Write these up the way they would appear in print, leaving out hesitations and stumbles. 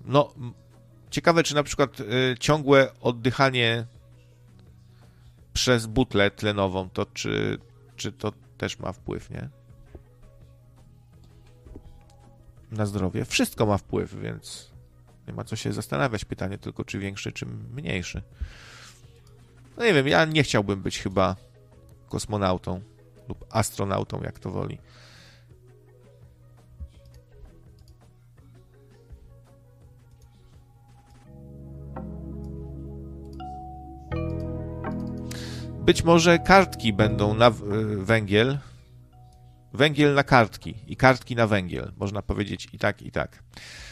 No, ciekawe, czy na przykład ciągłe oddychanie przez butlę tlenową, to czy to też ma wpływ, nie? Na zdrowie. Wszystko ma wpływ, więc nie ma co się zastanawiać. Pytanie tylko, czy większy, czy mniejszy. No nie wiem, ja nie chciałbym być chyba kosmonautą lub astronautą, jak to woli. Być może kartki będą na węgiel. Węgiel na kartki i kartki na węgiel. Można powiedzieć i tak, i tak.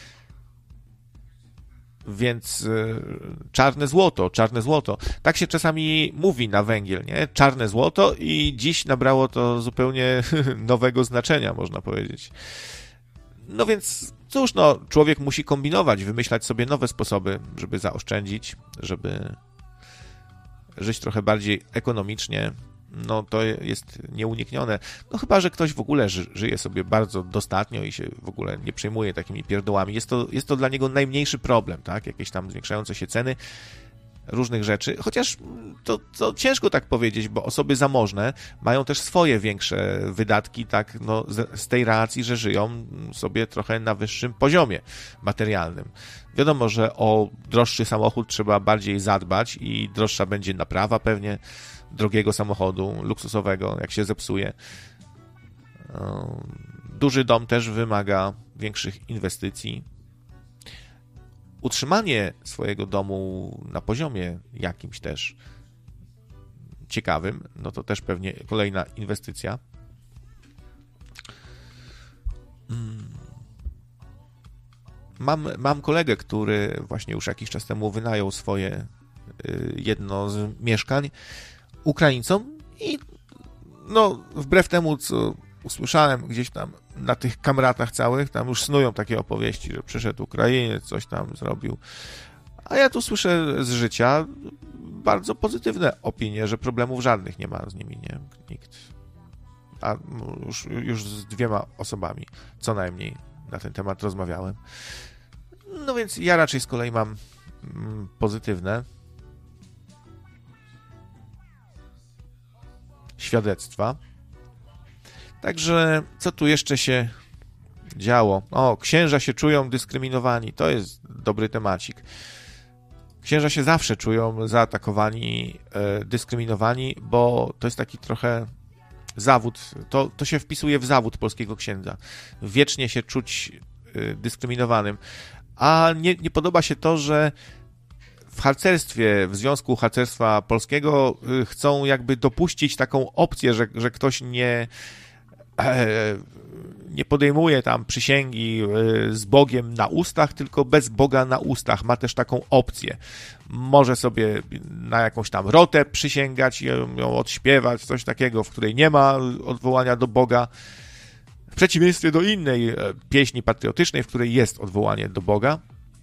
Więc czarne złoto. Tak się czasami mówi na węgiel, nie? Czarne złoto i dziś nabrało to zupełnie nowego znaczenia, można powiedzieć. No więc cóż, no, człowiek musi kombinować, wymyślać sobie nowe sposoby, żeby zaoszczędzić, żeby żyć trochę bardziej ekonomicznie. No to jest nieuniknione. No chyba, że ktoś w ogóle żyje sobie bardzo dostatnio i się w ogóle nie przejmuje takimi pierdołami. Jest to dla niego najmniejszy problem, tak? Jakieś tam zwiększające się ceny różnych rzeczy. Chociaż to ciężko tak powiedzieć, bo osoby zamożne mają też swoje większe wydatki, tak? No, z tej racji, że żyją sobie trochę na wyższym poziomie materialnym. Wiadomo, że o droższy samochód trzeba bardziej zadbać i droższa będzie naprawa pewnie drogiego samochodu, luksusowego, jak się zepsuje. Duży dom też wymaga większych inwestycji. Utrzymanie swojego domu na poziomie jakimś też ciekawym, no to też pewnie kolejna inwestycja. Mam kolegę, który właśnie już jakiś czas temu wynajął swoje jedno z mieszkań Ukraińcom i no wbrew temu, co usłyszałem gdzieś tam na tych kamratach całych, tam już snują takie opowieści, że przyszedł Ukrainiec, coś tam zrobił. A ja tu słyszę z życia bardzo pozytywne opinie, że problemów żadnych nie ma z nimi, nie? Nikt. A już z 2 osobami co najmniej na ten temat rozmawiałem. No więc ja raczej z kolei mam pozytywne świadectwa. Także co tu jeszcze się działo? O, księża się czują dyskryminowani. To jest dobry temacik. Księża się zawsze czują zaatakowani, dyskryminowani, bo to jest taki trochę zawód. To się wpisuje w zawód polskiego księdza. Wiecznie się czuć dyskryminowanym. A nie podoba się to, że w harcerstwie, w Związku Harcerstwa Polskiego chcą jakby dopuścić taką opcję, że ktoś nie podejmuje tam przysięgi z Bogiem na ustach, tylko bez Boga na ustach. Ma też taką opcję. Może sobie na jakąś tam rotę przysięgać i ją odśpiewać, coś takiego, w której nie ma odwołania do Boga. W przeciwieństwie do innej pieśni patriotycznej, w której jest odwołanie do Boga.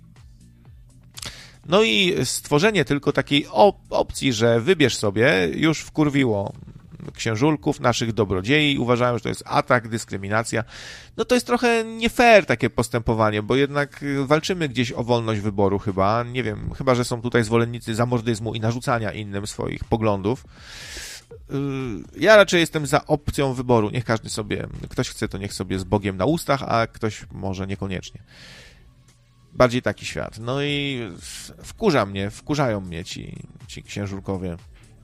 No i stworzenie tylko takiej opcji, że wybierz sobie, już wkurwiło księżulków, naszych dobrodziei. Uważają, że to jest atak, dyskryminacja. No to jest trochę nie fair takie postępowanie, bo jednak walczymy gdzieś o wolność wyboru chyba. Nie wiem, chyba że są tutaj zwolennicy zamordyzmu i narzucania innym swoich poglądów. Ja raczej jestem za opcją wyboru. Niech każdy sobie, ktoś chce, to niech sobie z Bogiem na ustach, a ktoś może niekoniecznie. Bardziej taki świat. No i wkurzają mnie ci księżurkowie.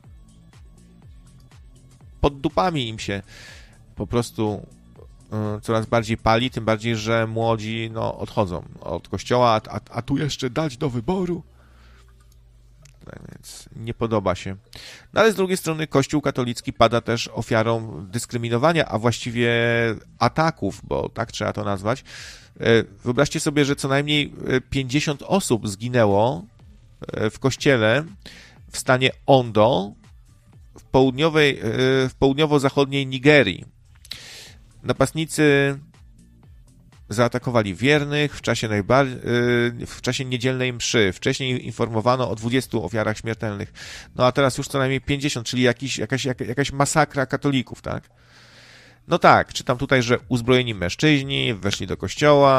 Pod dupami im się po prostu coraz bardziej pali, tym bardziej, że młodzi odchodzą od kościoła, a tu jeszcze dać do wyboru. Tak więc nie podoba się. No ale z drugiej strony Kościół katolicki pada też ofiarą dyskryminowania, a właściwie ataków, bo tak trzeba to nazwać. Wyobraźcie sobie, że co najmniej 50 osób zginęło w kościele w stanie Ondo w południowo-zachodniej Nigerii. Napastnicy zaatakowali wiernych w czasie niedzielnej mszy. Wcześniej informowano o 20 ofiarach śmiertelnych. No a teraz już co najmniej 50, czyli jakaś masakra katolików, tak? No tak, czytam tutaj, że uzbrojeni mężczyźni weszli do kościoła,